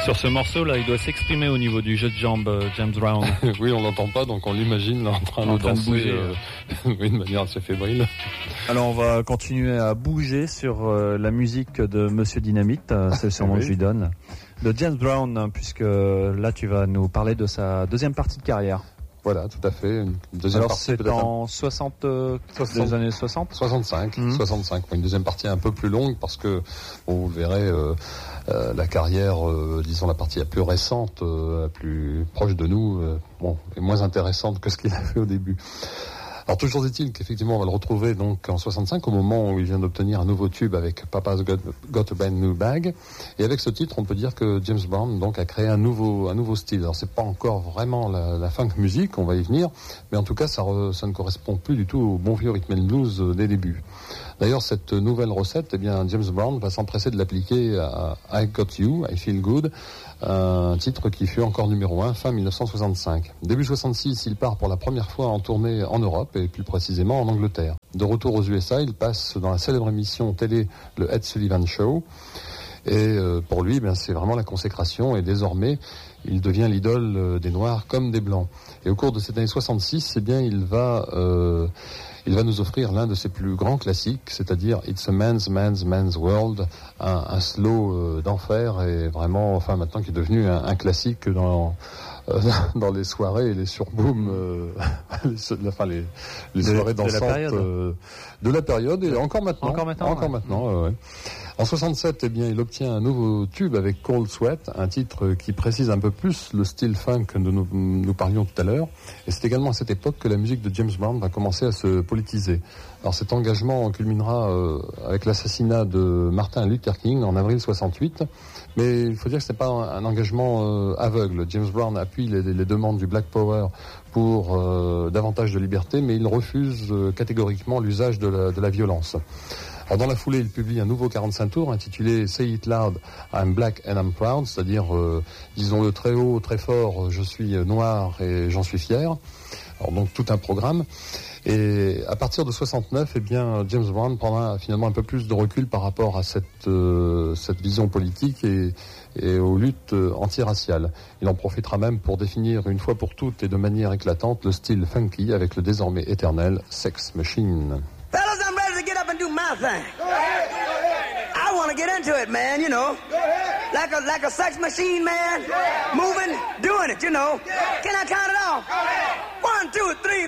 Sur ce morceau-là, il doit s'exprimer au niveau du jeu de jambes, James Brown. Oui, on l'entend pas, donc on l'imagine là, en train de danser oui, de manière assez fébrile. Alors on va continuer à bouger sur la musique de Monsieur Dynamite, c'est sûrement que je lui donne, de James Brown, hein, puisque là tu vas nous parler de sa deuxième partie de carrière. Voilà, tout à fait. Une deuxième Alors partie, c'est peut-être en 60, des années 60 65, 65. Une deuxième partie un peu plus longue parce que, bon, vous le verrez, la carrière, disons la partie la plus récente, la plus proche de nous, bon, est moins intéressante que ce qu'il a fait au début. Alors toujours est-il qu'effectivement on va le retrouver donc en 65 au moment où il vient d'obtenir un nouveau tube avec Papa's Got a Brand New Bag, et avec ce titre on peut dire que James Brown donc a créé un nouveau style. Alors c'est pas encore vraiment la funk music, on va y venir, mais en tout cas ça ne correspond plus du tout au bon vieux rhythm and blues des débuts. D'ailleurs cette nouvelle recette, eh bien James Brown va s'empresser de l'appliquer à I Got You, I Feel Good, un titre qui fut encore numéro 1 fin 1965. Début 66, il part pour la première fois en tournée en Europe et plus précisément en Angleterre. De retour aux USA, il passe dans la célèbre émission télé le Ed Sullivan Show et pour lui, ben, c'est vraiment la consécration et désormais il devient l'idole des Noirs comme des Blancs. Et au cours de cette année 66, eh bien, il va nous offrir l'un de ses plus grands classiques, c'est-à-dire It's a Man's World, un slow d'enfer et vraiment, enfin maintenant qui est devenu un classique dans les soirées et les surboom, les soirées dansantes de la période et encore maintenant. Ouais. En 67, eh bien, il obtient un nouveau tube avec Cold Sweat, un titre qui précise un peu plus le style funk dont nous parlions tout à l'heure. Et c'est également à cette époque que la musique de James Brown va commencer à se politiser. Alors cet engagement culminera avec l'assassinat de Martin Luther King en avril 68. Mais il faut dire que ce n'est pas un engagement aveugle. James Brown appuie les demandes du Black Power pour davantage de liberté, mais il refuse catégoriquement l'usage de la violence. Alors dans la foulée, il publie un nouveau 45 tours intitulé Say It Loud, I'm Black and I'm Proud, c'est-à-dire, disons-le très haut, très fort, je suis noir et j'en suis fier. Alors donc tout un programme. Et à partir de 69, eh bien, James Brown prendra finalement un peu plus de recul par rapport à cette vision politique et aux luttes antiraciales. Il en profitera même pour définir une fois pour toutes et de manière éclatante le style funky avec le désormais éternel Sex Machine. Fellas, I'm ready to get up and do my thing. Go ahead. I want to get into it, man, you know. Go ahead. Like a sex machine, man. Moving, doing it, you know. Can I count it off? 1, 2, 3,